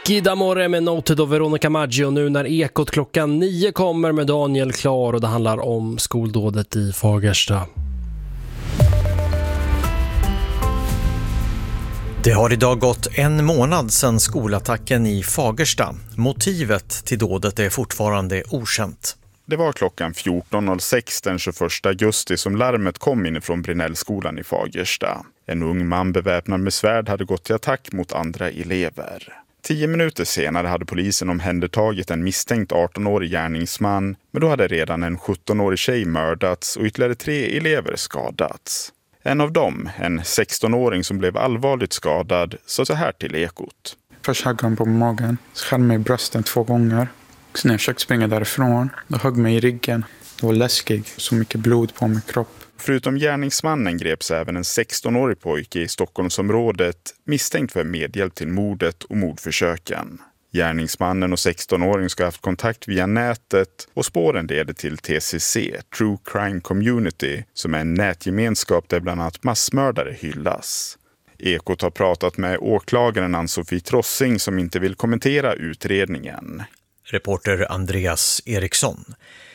Kidamore med Noted och Veronica Maggio nu när Ekot klockan 9 kommer med Daniel Klar och det handlar om skoldådet i Fagersta. Det har idag gått en månad sedan skolattacken i Fagersta. Motivet till dådet är fortfarande okänt. Det var klockan 14.06 den 21 augusti som larmet kom inifrån Brinellskolan i Fagersta. En ung man beväpnad med svärd hade gått till attack mot andra elever. 10 minuter senare hade polisen omhändertagit en misstänkt 18-årig gärningsman, men då hade redan en 17-årig tjej mördats och ytterligare 3 elever skadats. En av dem, en 16-åring som blev allvarligt skadad, sa så här till Ekot. Först högg han på magen, skär mig i brösten 2 gånger. Så när jag försökte springa därifrån, då högg mig i ryggen. Det var läskigt, så mycket blod på min kropp. Förutom gärningsmannen greps även en 16-årig pojke i Stockholmsområdet misstänkt för medhjälp till mordet och mordförsöken. Gärningsmannen och 16-åringen ska ha haft kontakt via nätet och spåren leder till TCC, True Crime Community, som är en nätgemenskap där bland annat massmördare hyllas. Ekot har pratat med åklagaren Ann-Sofie Trossing som inte vill kommentera utredningen. Reporter Andreas Eriksson.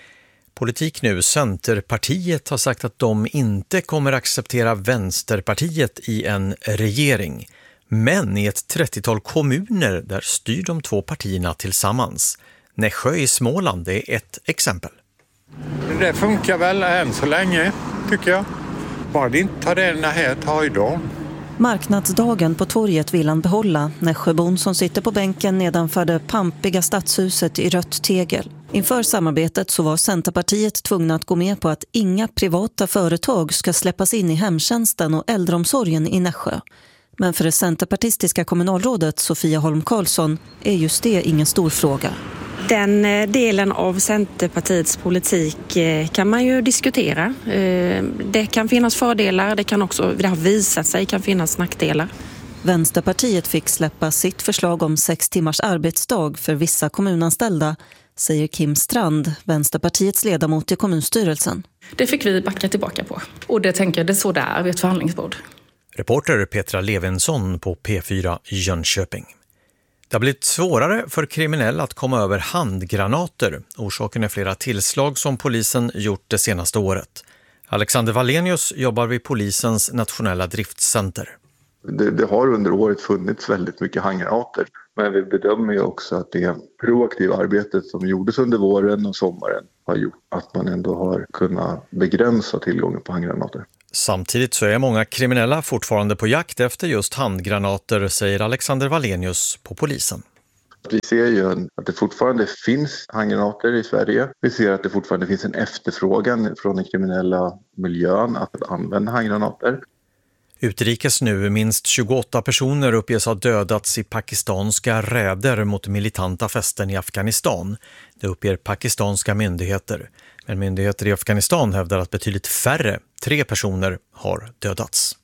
Politik nu, Centerpartiet har sagt att de inte kommer acceptera Vänsterpartiet i en regering. Men i ett 30-tal kommuner där styr de 2 partierna tillsammans. Nässjö i Småland är ett exempel. Det funkar väl än så länge, tycker jag. Bara det inte tar denna här tajdom. Marknadsdagen på torget vill han behålla. Nässjöbon som sitter på bänken nedanför det pampiga stadshuset i rött tegel. Inför samarbetet så var Centerpartiet tvungna att gå med på att inga privata företag ska släppas in i hemtjänsten och äldreomsorgen i Nässjö. Men för det centerpartistiska kommunalrådet Sofia Holm Karlsson är just det ingen stor fråga. Den delen av Centerpartiets politik kan man ju diskutera. Det kan finnas fördelar, det har visat sig kan finnas nackdelar. Vänsterpartiet fick släppa sitt förslag om 6 timmars arbetsdag för vissa kommunanställda, säger Kim Strand, Vänsterpartiets ledamot i kommunstyrelsen. Det fick vi backa tillbaka på och det tänker jag det så där vid ett förhandlingsbord. Reporter Petra Levensson på P4 Jönköping. Det har blivit svårare för kriminella att komma över handgranater. Orsaken är flera tillslag som polisen gjort det senaste året. Alexander Wallenius jobbar vid polisens nationella driftcenter. Det har under året funnits väldigt mycket handgranater. Men vi bedömer ju också att det proaktiva arbetet som gjordes under våren och sommaren har gjort att man ändå har kunnat begränsa tillgången på handgranater. Samtidigt så är många kriminella fortfarande på jakt efter just handgranater, säger Alexander Wallenius på polisen. Vi ser ju att det fortfarande finns handgranater i Sverige. Vi ser att det fortfarande finns en efterfrågan från den kriminella miljön att använda handgranater. Utrikes nu, minst 28 personer uppges ha dödats i pakistanska räder mot militanta fästen i Afghanistan. Det uppger pakistanska myndigheter. Men myndigheter i Afghanistan hävdar att betydligt färre, 3 personer, har dödats.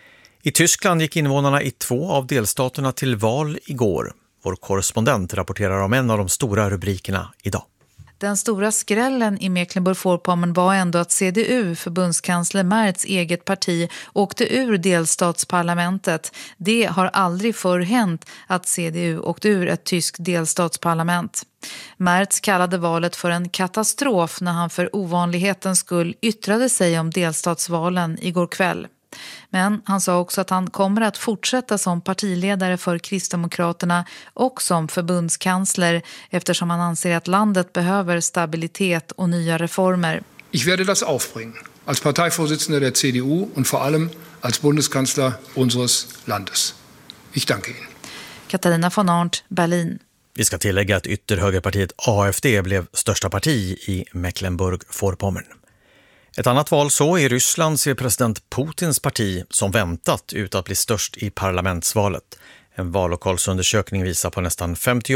I Tyskland gick invånarna i 2 av delstaterna till val igår. Vår korrespondent rapporterar om en av de stora rubrikerna idag. Den stora skrällen i Mecklenburg-Vorpommern var ändå att CDU, förbundskansler Merz eget parti, åkte ur delstatsparlamentet. Det har aldrig förr hänt att CDU åkte ur ett tyskt delstatsparlament. Merz kallade valet för en katastrof när han för ovanlighetens skull yttrade sig om delstatsvalen igår kväll. Men han sa också att han kommer att fortsätta som partiledare för Kristdemokraterna och som förbundskansler eftersom han anser att landet behöver stabilitet och nya reformer. Ich werde das aufbringen, als Parteivorsitzender der CDU und vor allem als Bundeskanzler unseres Landes. Ich danke Ihnen. Katarina von Arndt, Berlin. Vi ska tillägga att ytterhögerpartiet AfD blev största parti i Mecklenburg-Vorpommern. Ett annat val så i Ryssland ser president Putins parti som väntat ut att bli störst i parlamentsvalet. En vallokalsundersökning visar på nästan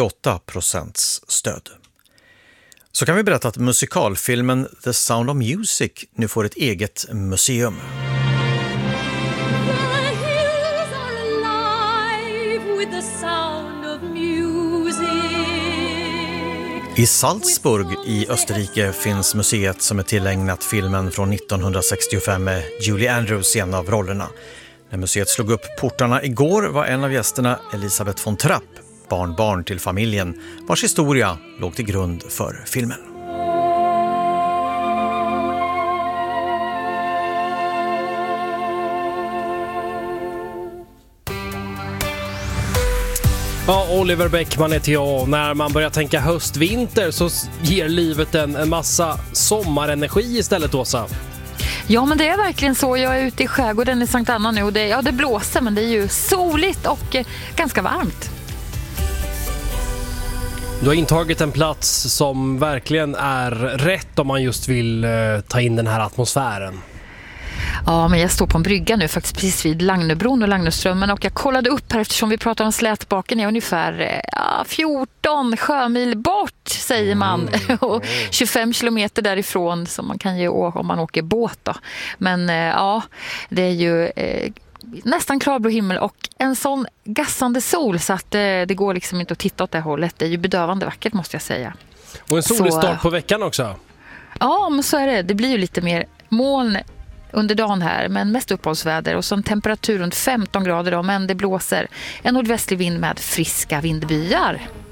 58% stöd. Så kan vi berätta att musikalfilmen The Sound of Music nu får ett eget museum. I Salzburg i Österrike finns museet som är tillägnat filmen från 1965 med Julie Andrews i en av rollerna. När museet slog upp portarna igår var en av gästerna Elisabeth von Trapp. barnbarn till familjen vars historia låg till grund för filmen. Ja, Oliver Bäckman heter jag. När man börjar tänka höst-vinter så ger livet en massa sommarenergi istället, Åsa. Ja, men det är verkligen så. Jag är ute i skärgården i Sankt Anna nu och det blåser, men det är ju soligt och ganska varmt. Du har intagit en plats som verkligen är rätt om man just vill ta in den här atmosfären. Ja, men jag står på en brygga nu faktiskt precis vid Lagnöbron och Lagnöströmmen och jag kollade upp här eftersom vi pratar om Slätbaken är ungefär 14 sjömil bort säger man och 25 kilometer därifrån som man kan ju om man åker båt då. Men ja, det är ju nästan klarblå himmel och en sån gassande sol så att det går liksom inte att titta åt det hållet. Det är ju bedövande vackert måste jag säga. Och en solig start på veckan också. Ja, men så är det. Det blir ju lite mer moln under dagen här, men mest uppehållsväder och så en temperatur runt 15 grader då, men det blåser en nordvästlig vind med friska vindbyar.